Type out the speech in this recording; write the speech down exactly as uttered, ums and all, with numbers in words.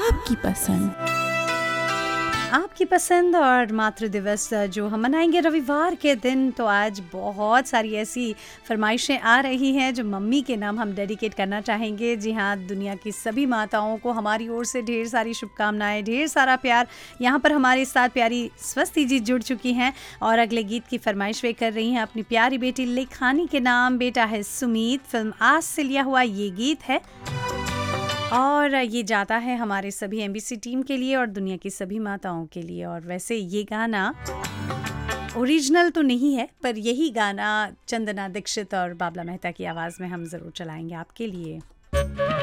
आपकी पसंद। आपकी पसंद और मातृ दिवस जो हम मनाएंगे रविवार के दिन, तो आज बहुत सारी ऐसी फरमाइशें आ रही हैं जो मम्मी के नाम हम डेडिकेट करना चाहेंगे। जी हाँ, दुनिया की सभी माताओं को हमारी ओर से ढेर सारी शुभकामनाएं, ढेर सारा प्यार। यहाँ पर हमारे साथ प्यारी स्वस्ति जी जुड़ चुकी हैं और अगले गीत की फरमाइश वे कर रही हैं अपनी प्यारी बेटी लेखानी के नाम। बेटा है सुमीत, फिल्म आज से लिया हुआ ये गीत है और ये जाता है हमारे सभी एमबीसी टीम के लिए और दुनिया की सभी माताओं के लिए। और वैसे ये गाना ओरिजिनल तो नहीं है, पर यही गाना चंदना दीक्षित और बाबला मेहता की आवाज़ में हम ज़रूर चलाएंगे आपके लिए।